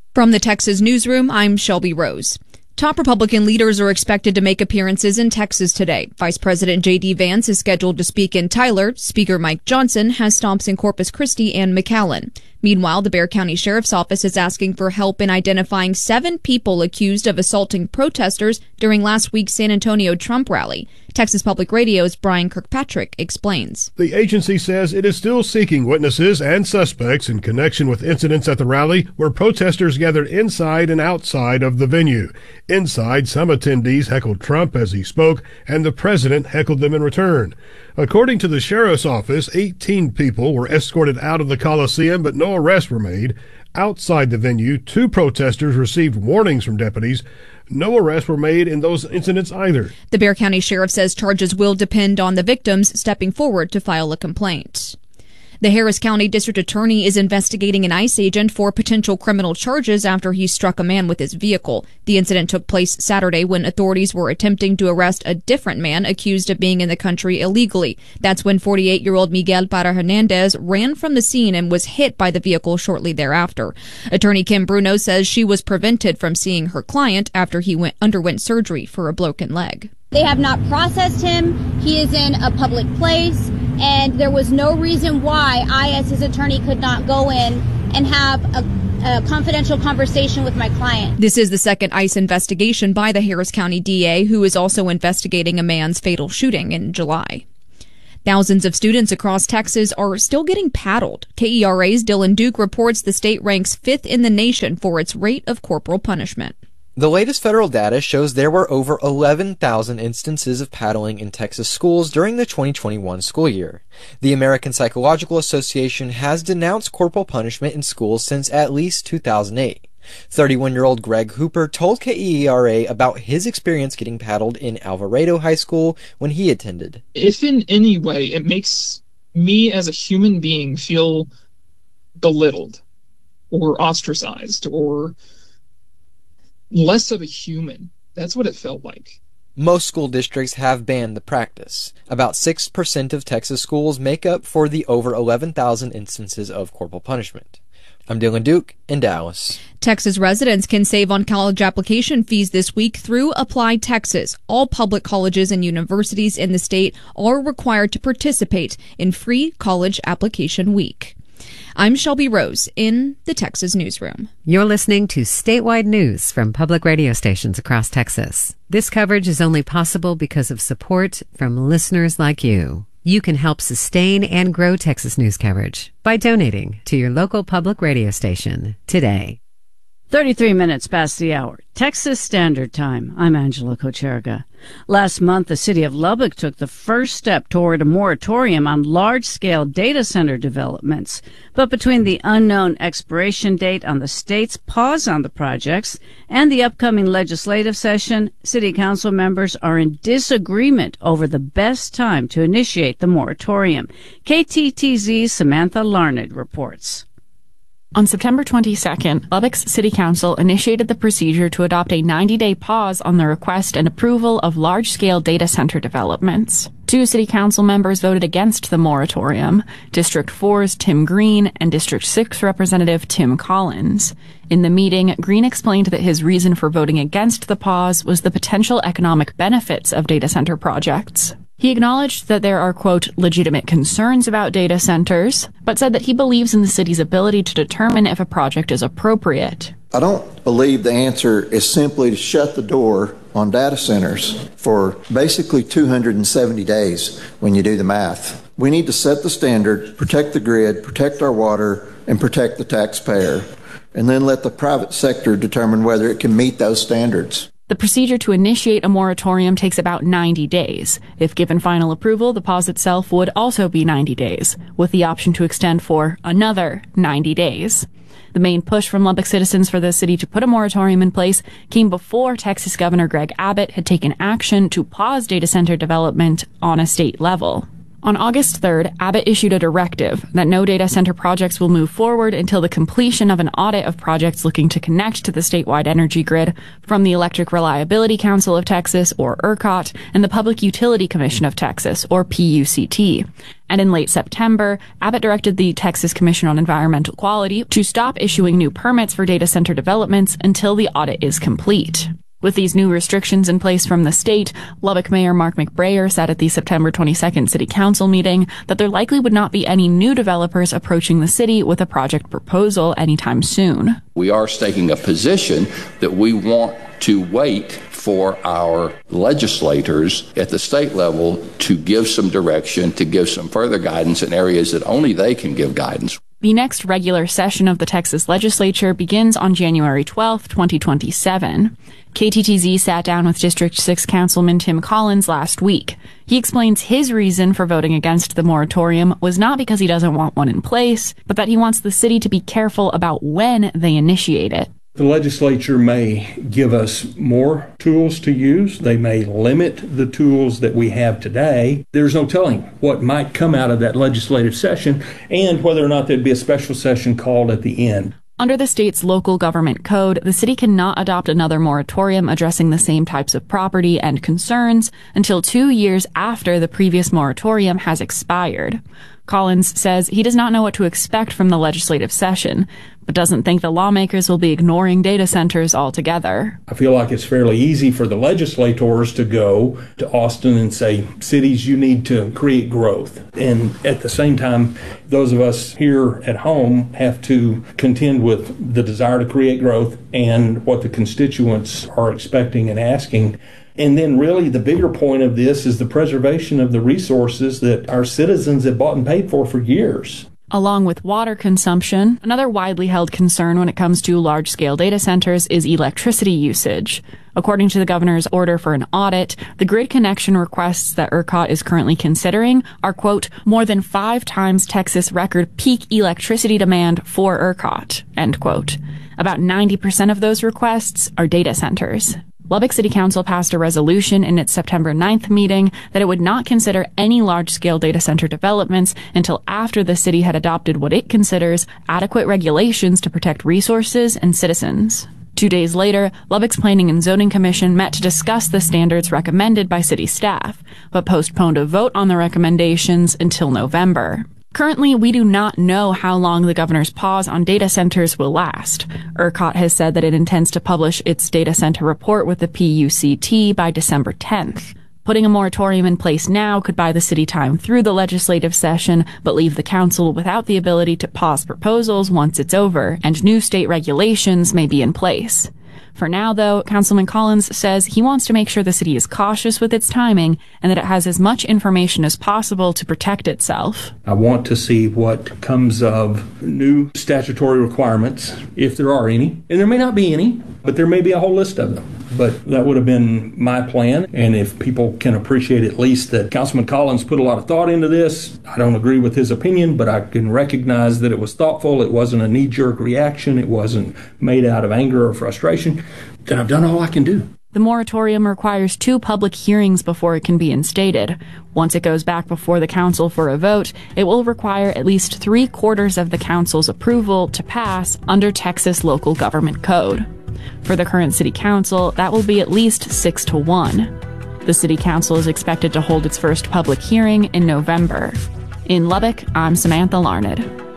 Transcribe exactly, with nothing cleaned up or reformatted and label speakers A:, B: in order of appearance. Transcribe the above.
A: From the Texas Newsroom, I'm Shelby Rose. Top Republican leaders are expected to make appearances in Texas today. Vice President J D Vance is scheduled to speak in Tyler. Speaker Mike Johnson has stops in Corpus Christi and McAllen. Meanwhile, the Bexar County Sheriff's Office is asking for help in identifying seven people accused of assaulting protesters during last week's San Antonio Trump rally. Texas Public Radio's Brian Kirkpatrick explains.
B: The agency says it is still seeking witnesses and suspects in connection with incidents at the rally where protesters gathered inside and outside of the venue. Inside, some attendees heckled Trump as he spoke, and the president heckled them in return. According to the sheriff's office, eighteen people were escorted out of the Coliseum, but no arrests were made. Outside the venue, two protesters received warnings from deputies. No arrests were made in those incidents either.
A: The Bexar County Sheriff says charges will depend on the victims stepping forward to file a complaint. The Harris County District Attorney is investigating an ICE agent for potential criminal charges after he struck a man with his vehicle. The incident took place Saturday when authorities were attempting to arrest a different man accused of being in the country illegally. That's when forty-eight-year-old Miguel Parra Hernandez ran from the scene and was hit by the vehicle shortly thereafter. Attorney Kim Bruno says she was prevented from seeing her client after he went, underwent surgery for a broken leg.
C: They have not processed him. He is in a public place, and there was no reason why I, as his attorney, could not go in and have a, a confidential conversation with my client.
A: This is the second ICE investigation by the Harris County D A, who is also investigating a man's fatal shooting in July. Thousands of students across Texas are still getting paddled. K E R A's Dylan Duke reports the state ranks fifth in the nation for its rate of corporal punishment.
D: The latest federal data shows there were over eleven thousand instances of paddling in Texas schools during the twenty twenty-one school year. The American Psychological Association has denounced corporal punishment in schools since at least two thousand eight. thirty-one-year-old Greg Hooper told K E R A about his experience getting paddled in Alvarado High School when he attended.
E: If in any way it makes me as a human being feel belittled or ostracized or less of a human, that's what it felt like.
D: Most school districts have banned the practice. About six percent of Texas schools make up for the over eleven thousand instances of corporal punishment. I'm Dylan Duke in Dallas.
A: Texas residents can save on college application fees this week through Apply Texas. All public colleges and universities in the state are required to participate in free college application week. I'm Shelby Rose in the Texas Newsroom.
F: You're listening to statewide news from public radio stations across Texas. This coverage is only possible because of support from listeners like you. You can help sustain and grow Texas news coverage by donating to your local public radio station today.
G: thirty-three minutes past the hour. Texas Standard Time. I'm Angela Kocherga. Last month, the city of Lubbock took the first step toward a moratorium on large-scale data center developments. But between the unknown expiration date on the state's pause on the projects and the upcoming legislative session, city council members are in disagreement over the best time to initiate the moratorium. K T T Z's Samantha Larned reports.
H: On September twenty-second, Lubbock's City Council initiated the procedure to adopt a ninety-day pause on the request and approval of large-scale data center developments. Two City Council members voted against the moratorium, District four's Tim Green and District six Representative Tim Collins. In the meeting, Green explained that his reason for voting against the pause was the potential economic benefits of data center projects. He acknowledged that there are, quote, legitimate concerns about data centers, but said that he believes in the city's ability to determine if a project is appropriate.
I: I don't believe the answer is simply to shut the door on data centers for basically two hundred seventy days when you do the math. We need to set the standard, protect the grid, protect our water, and protect the taxpayer, and then let the private sector determine whether it can meet those standards.
H: The procedure to initiate a moratorium takes about ninety days. If given final approval, the pause itself would also be ninety days, with the option to extend for another ninety days. The main push from Lubbock citizens for the city to put a moratorium in place came before Texas Governor Greg Abbott had taken action to pause data center development on a state level. On August third, Abbott issued a directive that no data center projects will move forward until the completion of an audit of projects looking to connect to the statewide energy grid from the Electric Reliability Council of Texas, or ERCOT, and the Public Utility Commission of Texas, or P U C T. And in late September, Abbott directed the Texas Commission on Environmental Quality to stop issuing new permits for data center developments until the audit is complete. With these new restrictions in place from the state, Lubbock Mayor Mark McBrayer said at the September twenty-second City Council meeting that there likely would not be any new developers approaching the city with a project proposal anytime soon.
J: We are taking a position that we want to wait for our legislators at the state level to give some direction, to give some further guidance in areas that only they can give guidance.
H: The next regular session of the Texas legislature begins on January twelfth, twenty twenty-seven. K T T Z sat down with District six Councilman Tim Collins last week. He explains his reason for voting against the moratorium was not because he doesn't want one in place, but that he wants the city to be careful about when they initiate it.
K: The legislature may give us more tools to use. They may limit the tools that we have today. There's no telling what might come out of that legislative session and whether or not there'd be a special session called at the end.
H: Under the state's local government code, the city cannot adopt another moratorium addressing the same types of property and concerns until two years after the previous moratorium has expired. Collins says he does not know what to expect from the legislative session, but doesn't think the lawmakers will be ignoring data centers altogether.
K: I feel like it's fairly easy for the legislators to go to Austin and say, cities, you need to create growth. And at the same time, those of us here at home have to contend with the desire to create growth and what the constituents are expecting and asking. And then really the bigger point of this is the preservation of the resources that our citizens have bought and paid for for years.
H: Along with water consumption, another widely held concern when it comes to large-scale data centers is electricity usage. According to the governor's order for an audit, the grid connection requests that ERCOT is currently considering are, quote, more than five times Texas record peak electricity demand for ERCOT, end quote. About ninety percent of those requests are data centers. Lubbock City Council passed a resolution in its September ninth meeting that it would not consider any large-scale data center developments until after the city had adopted what it considers adequate regulations to protect resources and citizens. Two days later, Lubbock's Planning and Zoning Commission met to discuss the standards recommended by city staff, but postponed a vote on the recommendations until November. Currently, we do not know how long the governor's pause on data centers will last. ERCOT has said that it intends to publish its data center report with the P U C T by December tenth. Putting a moratorium in place now could buy the city time through the legislative session, but leave the council without the ability to pause proposals once it's over, and new state regulations may be in place. For now, though, Councilman Collins says he wants to make sure the city is cautious with its timing and that it has as much information as possible to protect itself.
K: I want to see what comes of new statutory requirements, if there are any. And there may not be any, but there may be a whole list of them. But that would have been my plan. And if people can appreciate at least that Councilman Collins put a lot of thought into this, I don't agree with his opinion, but I can recognize that it was thoughtful. It wasn't a knee-jerk reaction. It wasn't made out of anger or frustration. Then I've done all I can do.
H: The moratorium requires two public hearings before it can be instated. Once it goes back before the council for a vote, it will require at least three quarters of the council's approval to pass under Texas local government code. For the current city council, that will be at least six to one. The city council is expected to hold its first public hearing in November. In Lubbock, I'm Samantha Larned.